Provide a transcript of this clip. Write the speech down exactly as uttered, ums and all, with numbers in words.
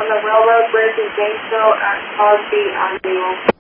the railroad bridge in Gainesville at Crosby Avenue.